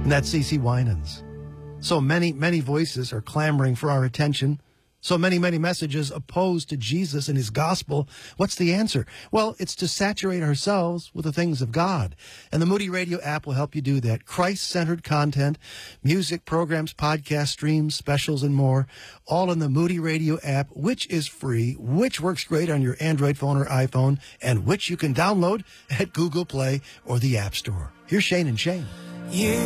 And that's CeCe Winans. So many voices are clamoring for our attention. So many messages opposed to Jesus and his gospel. What's the answer? Well, it's to saturate ourselves with the things of God. And the Moody Radio app will help you do that. Christ-centered content, music, programs, podcast streams, specials, and more, all in the Moody Radio app, which is free, which works great on your Android phone or iPhone, and which you can download at Google Play or the App Store. Here's Shane and Shane. You